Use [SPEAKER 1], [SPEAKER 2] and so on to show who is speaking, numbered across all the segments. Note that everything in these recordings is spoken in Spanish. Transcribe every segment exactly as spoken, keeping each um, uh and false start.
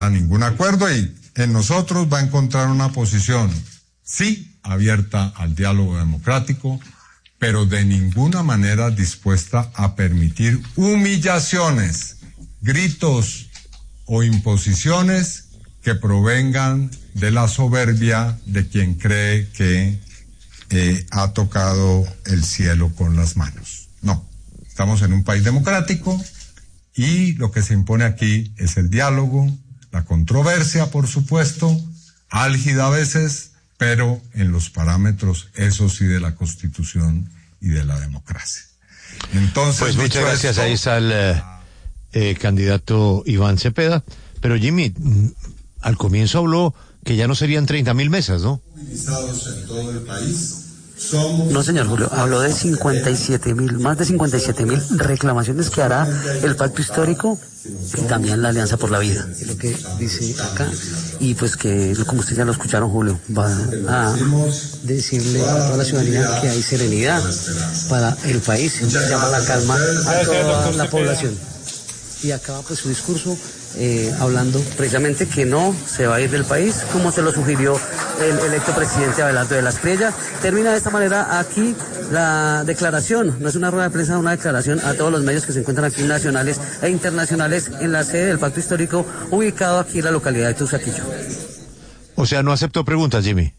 [SPEAKER 1] a ningún acuerdo y en nosotros va a encontrar una posición, sí, abierta al diálogo democrático, pero de ninguna manera dispuesta a permitir humillaciones, gritos o imposiciones que provengan de la soberbia de quien cree que eh, ha tocado el cielo con las manos. No, estamos en un país democrático y lo que se impone aquí es el diálogo, la controversia, por supuesto, álgida a veces, pero en los parámetros, eso sí, de la Constitución y de la democracia. Entonces,
[SPEAKER 2] pues muchas gracias. Esto, ahí está el eh, eh, candidato Iván Cepeda. Pero Jimmy, al comienzo habló que ya no serían treinta mil mesas, ¿no?
[SPEAKER 1] Movilizados en todo el país.
[SPEAKER 3] No, señor Julio, habló de cincuenta y siete mil, más de cincuenta y siete mil reclamaciones que hará el Pacto Histórico y también la Alianza por la Vida, es lo que dice acá, y pues que, como ustedes ya lo escucharon, Julio, va a decirle a toda la ciudadanía que hay serenidad para el país, llama la calma a toda la población. Y acaba pues su discurso eh, hablando precisamente que no se va a ir del país, como se lo sugirió el electo presidente Abelardo de la Espriella. Termina de esta manera aquí la declaración, no es una rueda de prensa, una declaración a todos los medios que se encuentran aquí, nacionales e internacionales, en la sede del Pacto Histórico, ubicado aquí en la localidad de Teusaquillo.
[SPEAKER 2] O sea, no aceptó preguntas, Jimmy.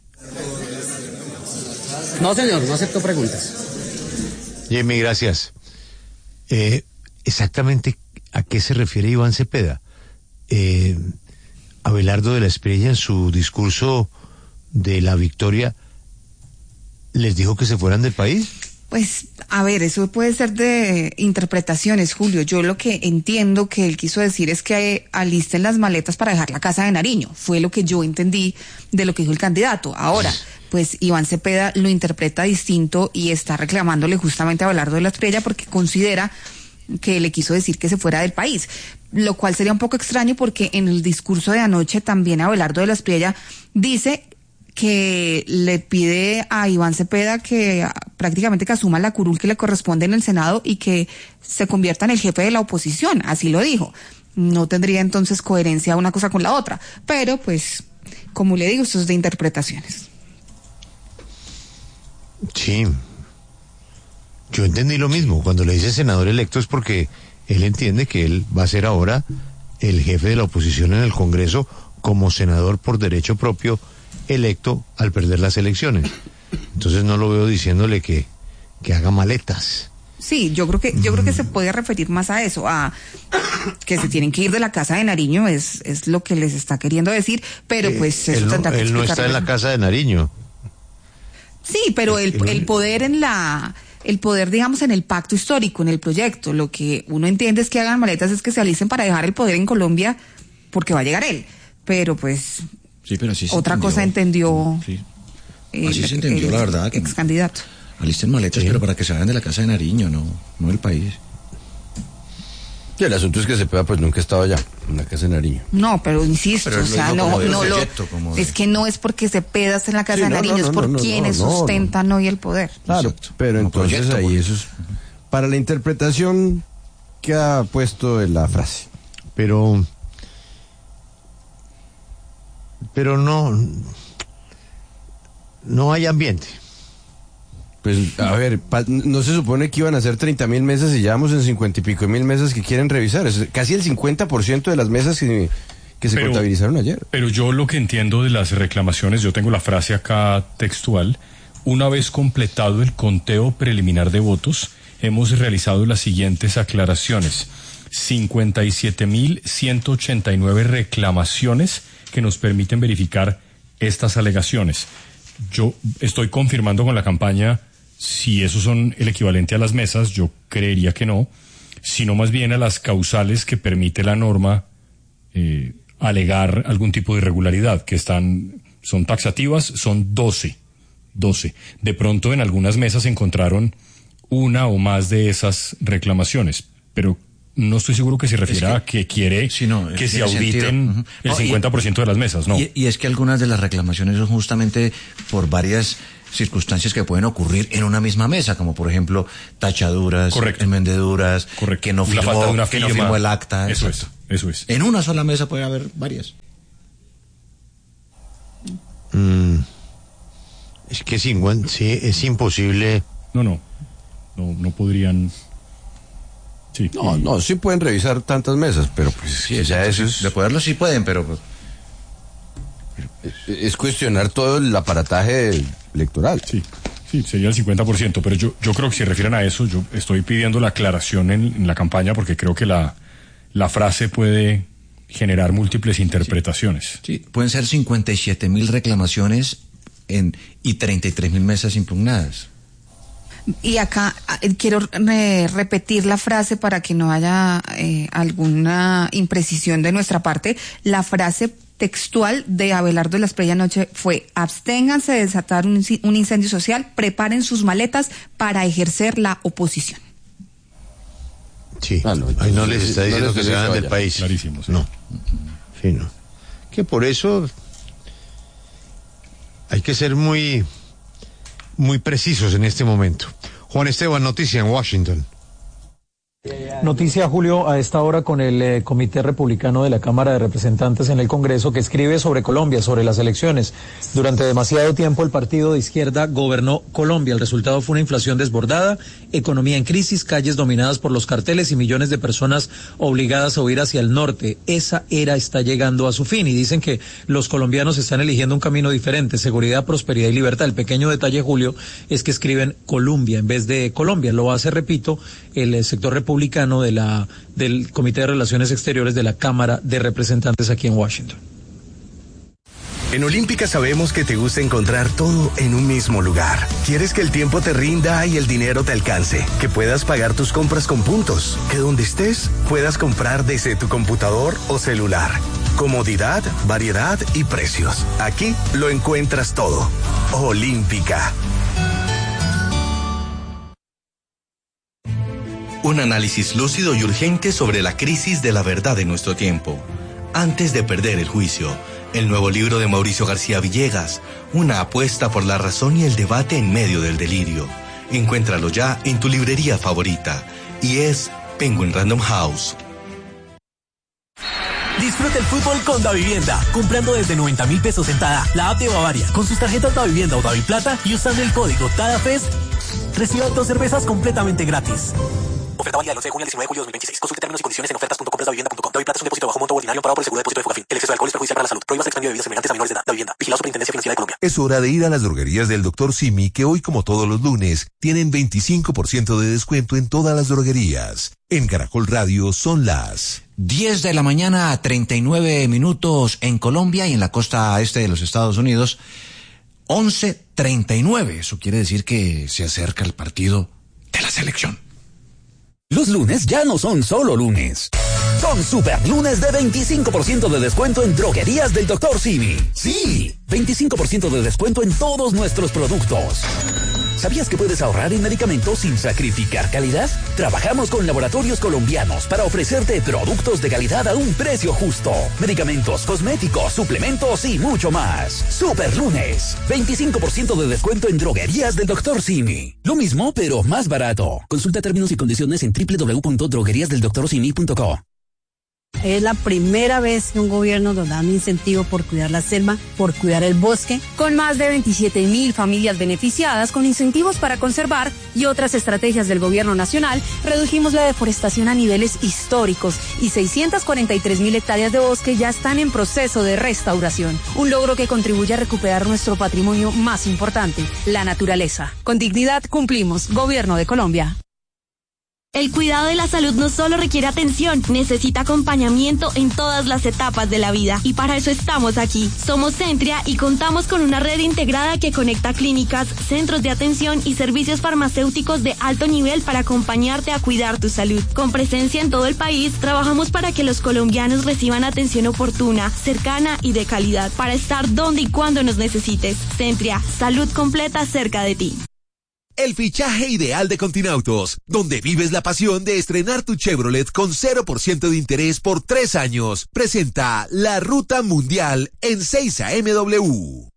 [SPEAKER 3] No, señor, no aceptó preguntas.
[SPEAKER 2] Jimmy, gracias. Eh, exactamente, ¿a qué se refiere Iván Cepeda? Eh, Abelardo de la Espriella, en su discurso de la victoria, ¿les dijo que se fueran del país?
[SPEAKER 4] Pues, a ver, eso puede ser de interpretaciones, Julio. Yo lo que entiendo que él quiso decir es que alisten las maletas para dejar la casa de Nariño. Fue lo que yo entendí de lo que dijo el candidato. Ahora, pues Iván Cepeda lo interpreta distinto y está reclamándole justamente a Abelardo de la Espriella porque considera que le quiso decir que se fuera del país, lo cual sería un poco extraño porque en el discurso de anoche también Abelardo de la Espriella dice que le pide a Iván Cepeda que prácticamente que asuma la curul que le corresponde en el Senado y que se convierta en el jefe de la oposición, así lo dijo. No tendría entonces coherencia una cosa con la otra, pero pues, como le digo, esto es de interpretaciones.
[SPEAKER 2] Sí. Yo entendí lo mismo, cuando le dice senador electo es porque él entiende que él va a ser ahora el jefe de la oposición en el Congreso como senador por derecho propio electo al perder las elecciones. Entonces no lo veo diciéndole que, que haga maletas.
[SPEAKER 4] Sí, yo creo que yo creo que se puede referir más a eso, a que se tienen que ir de la casa de Nariño, es es lo que les está queriendo decir, pero eh, pues eso
[SPEAKER 2] él no,
[SPEAKER 4] tendrá que
[SPEAKER 2] él no está en la casa de Nariño.
[SPEAKER 4] Sí, pero el, el poder en la... el poder, digamos, en el pacto histórico, en el proyecto, lo que uno entiende es que hagan maletas, es que se alisten para dejar el poder en Colombia, porque va a llegar él. Pero pues,
[SPEAKER 5] sí, pero sí
[SPEAKER 4] otra
[SPEAKER 5] entendió.
[SPEAKER 4] cosa entendió,
[SPEAKER 5] sí.
[SPEAKER 4] el,
[SPEAKER 5] Así se entendió,
[SPEAKER 4] el
[SPEAKER 5] la verdad.
[SPEAKER 4] ex candidato.
[SPEAKER 5] Alisten maletas, sí, pero para que se vayan de la casa de Nariño, no, no del país.
[SPEAKER 6] Y el asunto es que Cepeda pues nunca estaba allá, en la casa de Nariño.
[SPEAKER 4] No, pero insisto,
[SPEAKER 5] pero
[SPEAKER 4] o sea, no, no lo,
[SPEAKER 5] de...
[SPEAKER 4] es que no es porque Cepeda esté en la casa
[SPEAKER 6] sí,
[SPEAKER 4] de
[SPEAKER 6] no,
[SPEAKER 4] Nariño,
[SPEAKER 6] no, no,
[SPEAKER 4] es por
[SPEAKER 6] no,
[SPEAKER 4] quienes
[SPEAKER 6] no, no,
[SPEAKER 4] sustentan
[SPEAKER 6] no.
[SPEAKER 4] hoy el poder.
[SPEAKER 6] Claro,
[SPEAKER 5] exacto,
[SPEAKER 6] pero
[SPEAKER 5] como
[SPEAKER 6] entonces
[SPEAKER 5] proyecto,
[SPEAKER 6] ahí
[SPEAKER 5] porque...
[SPEAKER 6] eso es para la interpretación que ha puesto en la frase.
[SPEAKER 2] Pero, pero no, no hay ambiente.
[SPEAKER 6] Pues, a ver, pa, no se supone que iban a ser treinta mil mesas y ya vamos en cincuenta y pico mil mesas que quieren revisar. Es casi el cincuenta por ciento de las mesas que, que se pero, contabilizaron ayer.
[SPEAKER 7] Pero yo lo que entiendo de las reclamaciones, yo tengo la frase acá textual: una vez completado el conteo preliminar de votos, hemos realizado las siguientes aclaraciones. cincuenta y siete mil ciento ochenta y nueve reclamaciones que nos permiten verificar estas alegaciones. Yo estoy confirmando con la campaña si esos son el equivalente a las mesas. Yo creería que no, sino más bien a las causales que permite la norma eh, alegar algún tipo de irregularidad, que están, son taxativas, son doce. doce. De pronto en algunas mesas se encontraron una o más de esas reclamaciones, pero no estoy seguro que se refiera es que, a que quiere
[SPEAKER 5] sí, no,
[SPEAKER 7] que se auditen uh-huh. el no, cincuenta por ciento y, de las mesas, ¿no?
[SPEAKER 5] Y, y es que algunas de las reclamaciones son justamente por varias circunstancias que pueden ocurrir en una misma mesa, como por ejemplo tachaduras,
[SPEAKER 7] correcto,
[SPEAKER 5] enmendeduras,
[SPEAKER 7] correcto,
[SPEAKER 5] que no firmó,
[SPEAKER 7] la falta de una
[SPEAKER 5] que
[SPEAKER 7] firma,
[SPEAKER 5] no firmó el acta.
[SPEAKER 7] Eso exacto. es, Eso es.
[SPEAKER 5] En una sola mesa puede haber varias.
[SPEAKER 2] Mm, es que es, igual, sí, es imposible.
[SPEAKER 7] No, no. No, no podrían. Sí.
[SPEAKER 6] No, no, sí pueden revisar tantas mesas, pero pues
[SPEAKER 5] Sí,
[SPEAKER 6] ya eso es,
[SPEAKER 5] de poderlo sí pueden, pero pues,
[SPEAKER 6] es cuestionar todo el aparataje electoral.
[SPEAKER 7] Sí, sí, sería el cincuenta por ciento, pero yo, yo creo que si refieren a eso, yo estoy pidiendo la aclaración en, en la campaña porque creo que la, la frase puede generar múltiples interpretaciones.
[SPEAKER 5] sí, pueden ser cincuenta y siete mil reclamaciones en, y treinta y tres mil mesas impugnadas.
[SPEAKER 4] Y acá eh, quiero eh, repetir la frase para que no haya eh, alguna imprecisión de nuestra parte. La frase textual de Abelardo Lasprey anoche fue: absténganse de desatar un, un incendio social, preparen sus maletas para ejercer la oposición.
[SPEAKER 2] Sí,
[SPEAKER 6] Ah, no,
[SPEAKER 2] ahí no les
[SPEAKER 6] sí,
[SPEAKER 2] está
[SPEAKER 6] no
[SPEAKER 2] diciendo
[SPEAKER 6] les
[SPEAKER 2] que se
[SPEAKER 6] dice
[SPEAKER 2] vayan
[SPEAKER 6] vaya.
[SPEAKER 2] del país.
[SPEAKER 7] Clarísimo, sí.
[SPEAKER 2] No, sí, no. Que por eso hay que ser muy, muy precisos en este momento. Juan Esteban, noticia en Washington.
[SPEAKER 8] Noticia, Julio, a esta hora con el eh, Comité Republicano de la Cámara de Representantes en el Congreso, que escribe sobre Colombia, sobre las elecciones. Durante demasiado tiempo el partido de izquierda gobernó Colombia. El resultado fue una inflación desbordada, economía en crisis, calles dominadas por los carteles y millones de personas obligadas a huir hacia el norte. Esa era está llegando a su fin y dicen que los colombianos están eligiendo un camino diferente: seguridad, prosperidad y libertad. El pequeño detalle, Julio, es que escriben Colombia en vez de Colombia. Lo hace, repito, el eh, sector republicano de la del Comité de Relaciones Exteriores de la Cámara de Representantes aquí en Washington.
[SPEAKER 9] En Olímpica sabemos que te gusta encontrar todo en un mismo lugar. Quieres que el tiempo te rinda y el dinero te alcance, que puedas pagar tus compras con puntos, que donde estés puedas comprar desde tu computador o celular. Comodidad, variedad y precios. Aquí lo encuentras todo. Olímpica. Un análisis lúcido y urgente sobre la crisis de la verdad de nuestro tiempo. Antes de perder el juicio, el nuevo libro de Mauricio García Villegas, una apuesta por la razón y el debate en medio del delirio. Encuéntralo ya en tu librería favorita, y es Penguin Random House.
[SPEAKER 10] Disfruta el fútbol con Davivienda, comprando desde noventa mil pesos en Tada, la app de Bavaria, con sus tarjetas Davivienda o Daviplata y usando el código TADAFEST, reciba dos cervezas completamente gratis. Oferta válida del once de junio al diecinueve de julio de dos mil veintiséis. Consulte términos y condiciones en ofertas punto compras davivienda punto com. Daviplata es un depósito bajo monto ordinario amparado por el seguro de depósito de Fogafín. El exceso de alcohol es perjudicial para la salud. Prohíbas el expendio de bebidas semejantes a menores de edad. Davivienda. Vigilado Superintendencia Financiera de Colombia.
[SPEAKER 11] Es hora de ir a las droguerías del doctor Simi, que hoy, como todos los lunes, tienen veinticinco por ciento de descuento en todas las droguerías. En Caracol Radio son las
[SPEAKER 5] diez de la mañana a treinta y nueve minutos en Colombia y en la costa este de los Estados Unidos. once treinta y nueve. Eso quiere decir que se acerca el partido de la selección.
[SPEAKER 12] Los lunes ya no son solo lunes. Son super lunes de veinticinco por ciento de descuento en droguerías del doctor Simi. Sí, veinticinco por ciento de descuento en todos nuestros productos. ¿Sabías que puedes ahorrar en medicamentos sin sacrificar calidad? Trabajamos con laboratorios colombianos para ofrecerte productos de calidad a un precio justo. Medicamentos, cosméticos, suplementos y mucho más. Super lunes, veinticinco por ciento de descuento en droguerías del doctor Simi. Lo mismo, pero más barato. Consulta términos y condiciones en doble u doble u doble u punto droguerías del doctor simi punto co.
[SPEAKER 13] Es la primera vez que un gobierno nos da un incentivo por cuidar la selva, por cuidar el bosque.
[SPEAKER 14] Con más de veintisiete mil familias beneficiadas con incentivos para conservar y otras estrategias del gobierno nacional, redujimos la deforestación a niveles históricos y seiscientas cuarenta y tres mil hectáreas de bosque ya están en proceso de restauración. Un logro que contribuye a recuperar nuestro patrimonio más importante, la naturaleza. Con dignidad cumplimos. Gobierno de Colombia.
[SPEAKER 15] El cuidado de la salud no solo requiere atención, necesita acompañamiento en todas las etapas de la vida. Y para eso estamos aquí. Somos Centria y contamos con una red integrada que conecta clínicas, centros de atención y servicios farmacéuticos de alto nivel para acompañarte a cuidar tu salud. Con presencia en todo el país, trabajamos para que los colombianos reciban atención oportuna, cercana y de calidad, para estar donde y cuando nos necesites. Centria, salud completa cerca de ti.
[SPEAKER 11] El fichaje ideal de Continautos, donde vives la pasión de estrenar tu Chevrolet con cero por ciento de interés por tres años. Presenta la Ruta Mundial en seis A M W.